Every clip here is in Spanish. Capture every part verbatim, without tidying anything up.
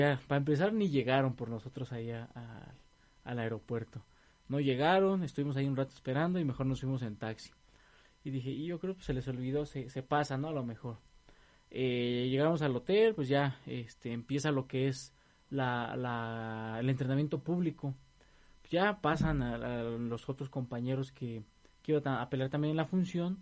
Ya, para empezar, ni llegaron por nosotros ahí a- a- al aeropuerto. No llegaron, estuvimos ahí un rato esperando y mejor nos fuimos en taxi. Y dije, y yo creo que se les olvidó, se, se pasa, ¿no? A lo mejor. Eh, llegamos al hotel, pues ya este, empieza lo que es la, la, el entrenamiento público. Ya pasan a, a los otros compañeros que, que iban a pelear también en la función.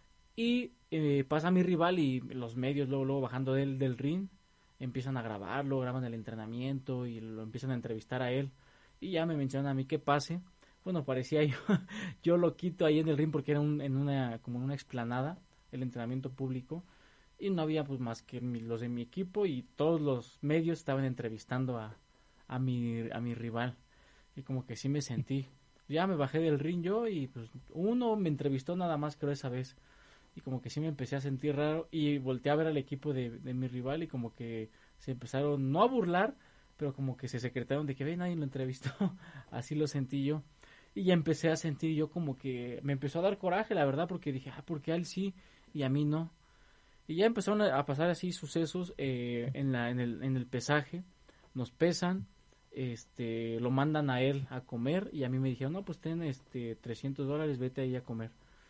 Y eh, pasa mi rival y los medios luego, luego bajando del, del ring empiezan a grabarlo, graban el entrenamiento y lo empiezan a entrevistar a él. Y ya me mencionan a mí que pase. Bueno, parecía yo, yo lo quito ahí en el ring porque era un, en una, como en una explanada, el entrenamiento público. Y no había pues más que mi- los de mi equipo y todos los medios estaban entrevistando a, a mi, a mi rival. Y como que sí me sentí. Ya me bajé del ring yo y pues uno me entrevistó nada más creo esa vez y como que sí me empecé a sentir raro y volteé a ver al equipo de, de mi rival y como que se empezaron no a burlar, pero como que se secretaron de que ve nadie lo entrevistó, así lo sentí yo y ya empecé a sentir yo como que me empezó a dar coraje la verdad porque dije, ah, porque a él sí y a mí no y ya empezaron a pasar así sucesos eh, en la en el en el pesaje, nos pesan, este lo mandan a él a comer y a mí me dijeron no pues ten este trescientos dólares vete ahí a comer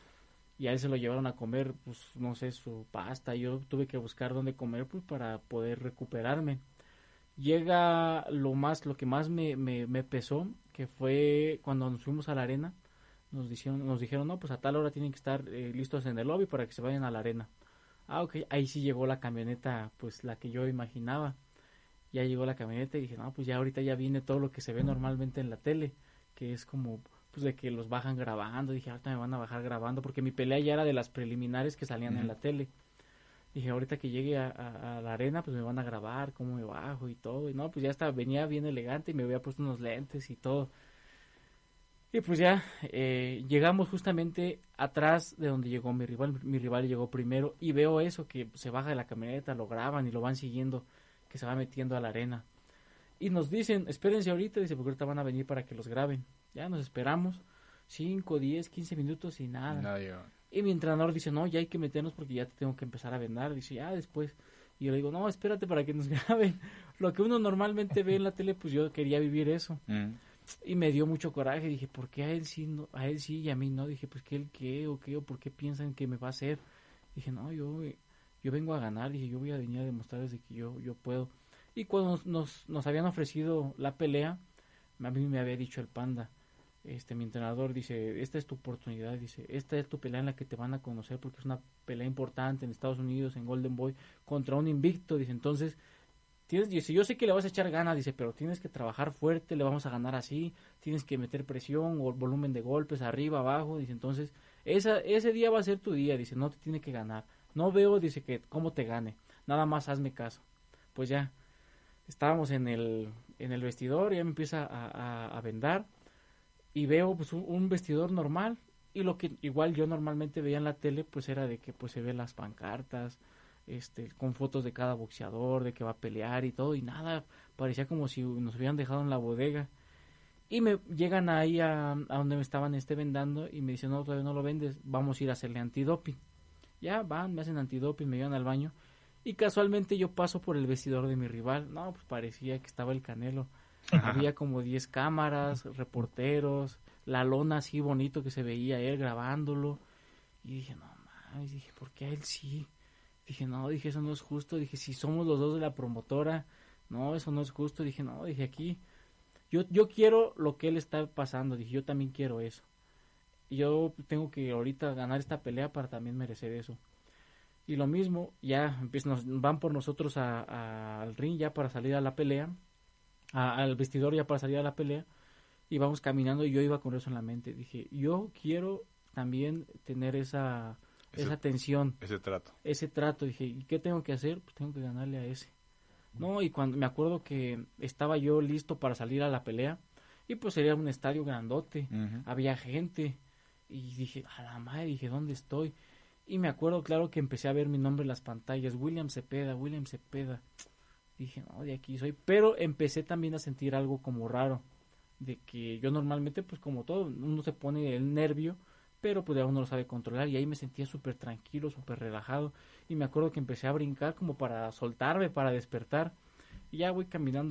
y a él se lo llevaron a comer, pues no sé, su pasta. Yo tuve que buscar dónde comer pues para poder recuperarme. Llega lo más, lo que más me, me, me pesó, que fue cuando nos fuimos a la arena. Nos dijeron, nos dijeron, no, pues a tal hora tienen que estar eh, listos en el lobby para que se vayan a la arena. Ah, ok, ahí sí llegó la camioneta, pues la que yo imaginaba. Ya llegó la camioneta y dije, no, pues ya ahorita ya viene todo lo que se ve normalmente en la tele, que es como, pues de que los bajan grabando. Dije, ahorita me van a bajar grabando, porque mi pelea ya era de las preliminares que salían en Ujú. la tele. Dije, ahorita que llegue a, a- a la arena, pues me van a grabar cómo me bajo y todo. Y no, pues ya hasta venía bien elegante y me había puesto unos lentes y todo. Y pues ya eh, llegamos justamente atrás de donde llegó mi rival. Mi rival llegó primero y veo eso, que se baja de la camioneta, lo graban y lo van siguiendo, que se va metiendo a la arena. Y nos dicen, espérense ahorita, dice, porque ahorita van a venir para que los graben. Ya nos esperamos, cinco diez quince minutos y Y nada. nadie. Y mi entrenador dice, no, ya hay que meternos porque ya te tengo que empezar a vendar. Dice, ya después. Y yo le digo, no, espérate para que nos graben. Lo que uno normalmente ve en la tele, pues yo quería vivir eso. Mm. Y me dio mucho coraje. Dije, ¿por qué a él sí, no, a él sí y a mí no? Dije, pues ¿qué él qué o qué o por qué piensan que me va a hacer? Dije, no, yo, yo vengo a ganar. Dije, yo voy a venir a demostrarles de que yo, yo puedo. Y cuando nos, nos, nos habían ofrecido la pelea, a mí me había dicho el Panda, este mi entrenador, dice, esta es tu oportunidad, dice, esta es tu pelea en la que te van a conocer porque es una pelea importante en Estados Unidos, en Golden Boy, contra un invicto, dice, entonces, tienes, dice, yo sé que le vas a echar ganas, dice, pero tienes que trabajar fuerte, le vamos a ganar así, tienes que meter presión o volumen de golpes arriba, abajo, dice, entonces, esa, ese día va a ser tu día, dice, no te tiene que ganar, no veo, dice, que cómo te gane, nada más hazme caso. Pues ya, estábamos en el, en el vestidor, ya me empieza a, a, a vendar y veo pues un, un vestidor normal y lo que igual yo normalmente veía en la tele pues era de que pues se ven las pancartas este con fotos de cada boxeador de que va a pelear y todo y nada, parecía como si nos hubieran dejado en la bodega y me llegan ahí a, a donde me estaban este vendando y me dicen no, todavía no lo vendes, vamos a ir a hacerle antidoping. Ya van, me hacen antidoping, me llevan al baño y casualmente yo paso por el vestidor de mi rival. No, pues parecía que estaba el Canelo. Había como diez cámaras, reporteros, la lona así bonito que se veía él grabándolo. Y dije, no mames, dije, ¿por qué a él sí? Dije, no, dije, eso no es justo. Dije, si somos los dos de la promotora, no, eso no es justo. Dije, no, dije, aquí, yo, yo quiero lo que él está pasando. Dije, yo también quiero eso. Y yo tengo que ahorita ganar esta pelea para también merecer eso. Y lo mismo, ya empiezan, nos van por nosotros a, a- al ring ya para salir a la pelea, a- al vestidor ya para salir a la pelea, y vamos caminando y yo iba con eso en la mente. Dije, yo quiero también tener esa, Ese, esa tensión, ese trato. ese trato. Dije, ¿y qué tengo que hacer? Pues tengo que ganarle a ese. No, y cuando me acuerdo que estaba yo listo para salir a la pelea, y pues sería un estadio grandote, Ujú. había gente, y dije, a la madre, dije, ¿dónde estoy? Y me acuerdo, claro, que empecé a ver mi nombre en las pantallas, William Cepeda, William Cepeda. Dije, no, de aquí soy. Pero empecé también a sentir algo como raro, de que yo normalmente, pues como todo, uno se pone el nervio, pero pues ya uno lo sabe controlar. Y ahí me sentía súper tranquilo, súper relajado. Y me acuerdo que empecé a brincar como para soltarme, para despertar. Y ya voy caminando